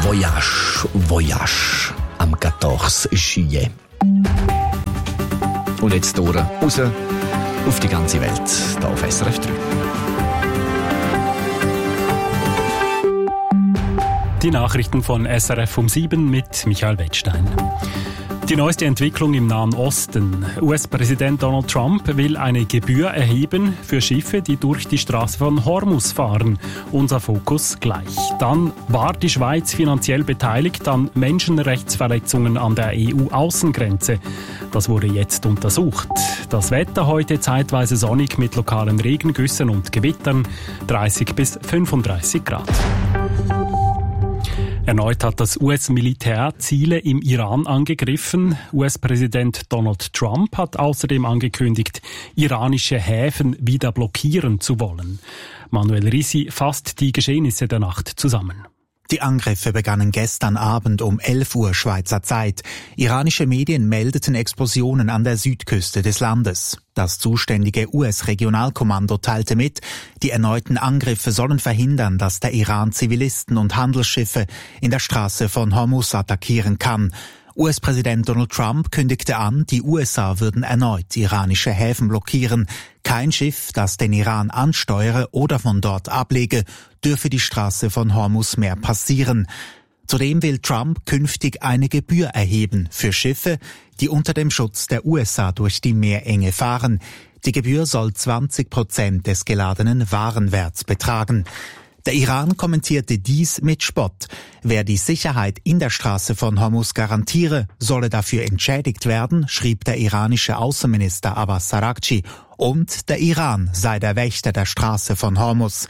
Voyage am 14. Juillet. Und jetzt raus auf die ganze Welt, hier auf SRF 3. Die Nachrichten von SRF um 7 mit Michael Wettstein. Die neueste Entwicklung im Nahen Osten. US-Präsident Donald Trump will eine Gebühr erheben für Schiffe, die durch die Straße von Hormuz fahren. Unser Fokus gleich. Dann war die Schweiz finanziell beteiligt an Menschenrechtsverletzungen an der EU-Außengrenze. Das wurde jetzt untersucht. Das Wetter heute zeitweise sonnig mit lokalen Regengüssen und Gewittern, 30 bis 35 Grad. Erneut hat das US-Militär Ziele im Iran angegriffen. US-Präsident Donald Trump hat außerdem angekündigt, iranische Häfen wieder blockieren zu wollen. Manuel Risi fasst die Geschehnisse der Nacht zusammen. Die Angriffe begannen gestern Abend um 11 Uhr Schweizer Zeit. Iranische Medien meldeten Explosionen an der Südküste des Landes. Das zuständige US-Regionalkommando teilte mit, die erneuten Angriffe sollen verhindern, dass der Iran Zivilisten und Handelsschiffe in der Straße von Hormuz attackieren kann. US-Präsident Donald Trump kündigte an, die USA würden erneut iranische Häfen blockieren. Kein Schiff, das den Iran ansteuere oder von dort ablege, dürfe die Straße von Hormuz mehr passieren. Zudem will Trump künftig eine Gebühr erheben für Schiffe, die unter dem Schutz der USA durch die Meerenge fahren. Die Gebühr soll 20% des geladenen Warenwerts betragen. Der Iran kommentierte dies mit Spott. Wer die Sicherheit in der Straße von Hormuz garantiere, solle dafür entschädigt werden, schrieb der iranische Außenminister Abbas Araghchi. Und der Iran sei der Wächter der Straße von Hormuz.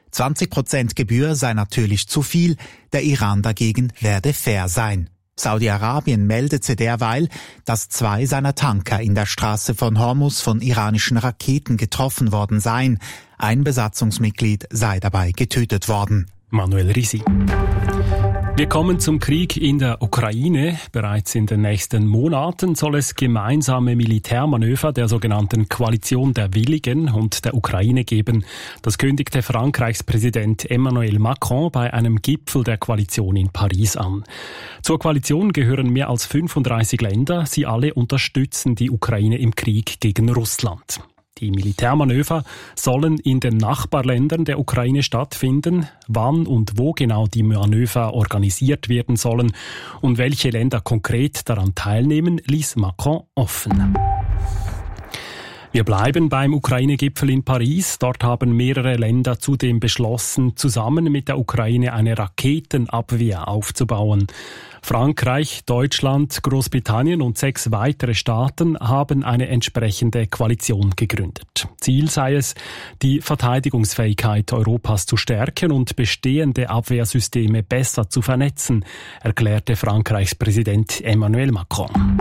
20% Gebühr sei natürlich zu viel, der Iran dagegen werde fair sein. Saudi-Arabien meldete derweil, dass 2 seiner Tanker in der Straße von Hormuz von iranischen Raketen getroffen worden seien. Ein Besatzungsmitglied sei dabei getötet worden. Manuel Risi. Wir kommen zum Krieg in der Ukraine. Bereits in den nächsten Monaten soll es gemeinsame Militärmanöver der sogenannten Koalition der Willigen und der Ukraine geben. Das kündigte Frankreichs Präsident Emmanuel Macron bei einem Gipfel der Koalition in Paris an. Zur Koalition gehören mehr als 35 Länder. Sie alle unterstützen die Ukraine im Krieg gegen Russland. Die Militärmanöver sollen in den Nachbarländern der Ukraine stattfinden. Wann und wo genau die Manöver organisiert werden sollen und welche Länder konkret daran teilnehmen, ließ Macron offen. Wir bleiben beim Ukraine-Gipfel in Paris. Dort haben mehrere Länder zudem beschlossen, zusammen mit der Ukraine eine Raketenabwehr aufzubauen. Frankreich, Deutschland, Großbritannien und 6 weitere Staaten haben eine entsprechende Koalition gegründet. Ziel sei es, die Verteidigungsfähigkeit Europas zu stärken und bestehende Abwehrsysteme besser zu vernetzen, erklärte Frankreichs Präsident Emmanuel Macron.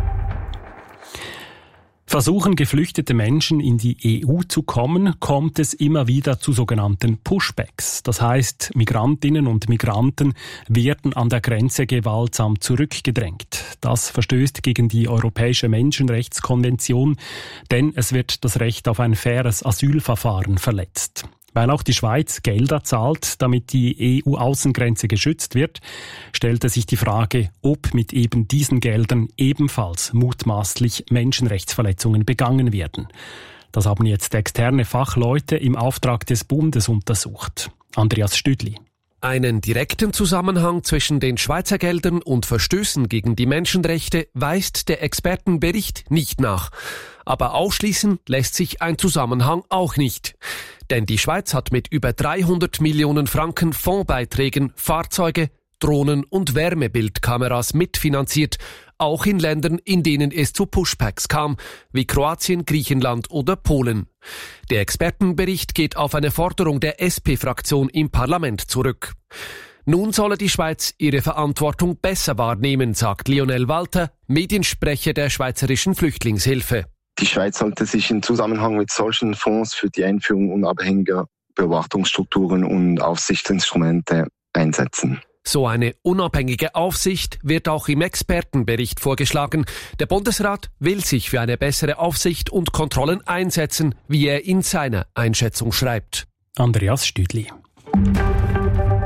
Versuchen geflüchtete Menschen in die EU zu kommen, kommt es immer wieder zu sogenannten Pushbacks. Das heißt, Migrantinnen und Migranten werden an der Grenze gewaltsam zurückgedrängt. Das verstößt gegen die Europäische Menschenrechtskonvention, denn es wird das Recht auf ein faires Asylverfahren verletzt. Weil auch die Schweiz Gelder zahlt, damit die EU-Außengrenze geschützt wird, stellte sich die Frage, ob mit eben diesen Geldern ebenfalls mutmaßlich Menschenrechtsverletzungen begangen werden. Das haben jetzt externe Fachleute im Auftrag des Bundes untersucht. Andreas Stüdli. Einen direkten Zusammenhang zwischen den Schweizer Geldern und Verstößen gegen die Menschenrechte weist der Expertenbericht nicht nach. Aber ausschließen lässt sich ein Zusammenhang auch nicht. Denn die Schweiz hat mit über 300 Millionen Franken Fondsbeiträgen Fahrzeuge, Drohnen und Wärmebildkameras mitfinanziert, auch in Ländern, in denen es zu Pushbacks kam, wie Kroatien, Griechenland oder Polen. Der Expertenbericht geht auf eine Forderung der SP-Fraktion im Parlament zurück. Nun solle die Schweiz ihre Verantwortung besser wahrnehmen, sagt Lionel Walter, Mediensprecher der Schweizerischen Flüchtlingshilfe. Die Schweiz sollte sich im Zusammenhang mit solchen Fonds für die Einführung unabhängiger Beobachtungsstrukturen und Aufsichtsinstrumente einsetzen. So eine unabhängige Aufsicht wird auch im Expertenbericht vorgeschlagen. Der Bundesrat will sich für eine bessere Aufsicht und Kontrollen einsetzen, wie er in seiner Einschätzung schreibt. Andreas Stüdli.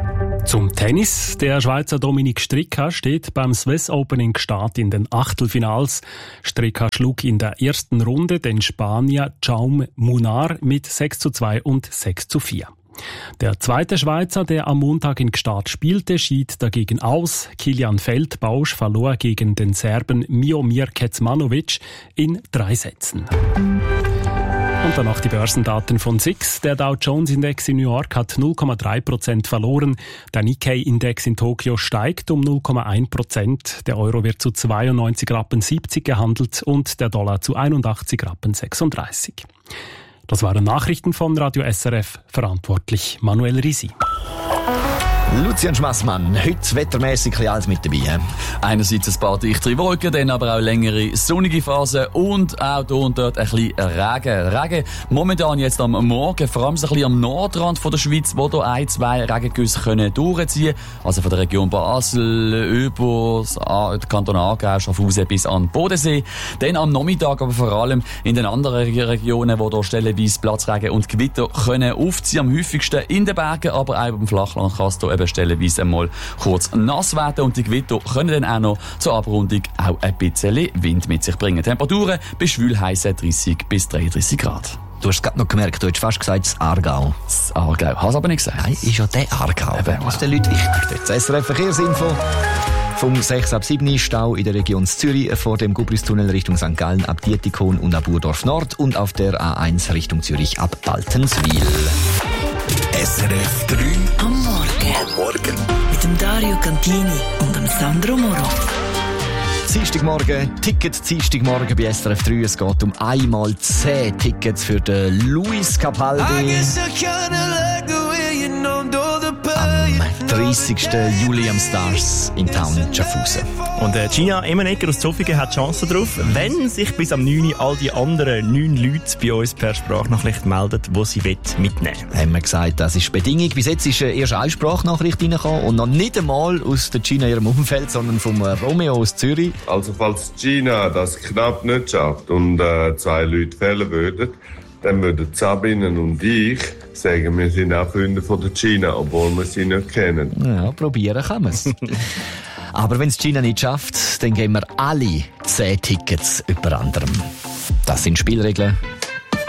Zum Tennis. Der Schweizer Dominik Stricka steht beim Swiss Open in Gstaad in den Achtelfinals. Stricka schlug in der ersten Runde den Spanier Jaume Munar mit 6:2 und 6:4. Der zweite Schweizer, der am Montag in Gstaad spielte, schied dagegen aus. Kilian Feldbausch verlor gegen den Serben Miomir Kecmanovic in 3 Sätzen. Und danach die Börsendaten von SIX. Der Dow Jones Index in New York hat 0,3% verloren. Der Nikkei-Index in Tokio steigt um 0,1%. Der Euro wird zu 92,70 Rappen gehandelt und der Dollar zu 81,36 Rappen. Das waren Nachrichten von Radio SRF, verantwortlich Manuel Risi. Lucian Schmassmann, heute wettermässig alles mit dabei. Einerseits ein paar dichtere Wolken, dann aber auch längere sonnige Phasen und auch hier und dort ein bisschen Regen. Regen momentan jetzt am Morgen, vor allem so ein bisschen am Nordrand von der Schweiz, wo hier 1-2 Regengüsse durchziehen können. Also von der Region Basel über den Kanton Aargau, Schaffhausen bis an den Bodensee. Dann am Nachmittag aber vor allem in den anderen Regionen, wo hier stellenweise Platzregen und Gewitter können aufziehen. Am häufigsten in den Bergen, aber auch im Flachland kann es hier eben stellenweise einmal kurz nass werden und die Gewitter können dann auch noch zur Abrundung auch ein bisschen Wind mit sich bringen. Temperaturen bei schwül-heissen 30 bis 33 Grad. Du hast es gerade noch gemerkt, du hast fast gesagt, das Aargau. Das Aargau. Hast du aber nicht gesagt. Nein, ist ja der Aargau. Das ist den Leuten wichtig. Das SRF Verkehrsinfo. Vom 6 ab 7 Stau in der Region Zürich vor dem Gubristunnel Richtung St. Gallen ab Dietikon und ab Burdorf Nord und auf der A1 Richtung Zürich ab Baltenswil. SRF 3 am Morgen. Mit dem Dario Cantini und dem Sandro Moro. Dienstagmorgen, Dienstagmorgen bei SRF 3. Es geht um einmal 10 Tickets für den Luis Capaldi. Am 30. Juli am Stars in Town in Schaffhausen. Und Gina Emenegger aus Zofingen hat Chancen drauf, wenn sich bis am 9. all die anderen 9 Leute bei uns per Sprachnachricht melden, die sie mitnehmen wollen. Haben wir gesagt, das ist Bedingung. Bis jetzt ist erst eine Sprachnachricht reingekommen und noch nicht einmal aus der Gina ihrem Umfeld, sondern vom Romeo aus Zürich. Also falls Gina das knapp nicht schafft und 2 Leute fehlen würden, dann würden Sabine und ich sagen, wir sind auch Freunde von der Gina, obwohl wir sie nicht kennen. Ja, probieren kann man es. Aber wenn es Gina nicht schafft, dann geben wir alle 10 Tickets über anderem. Das sind Spielregeln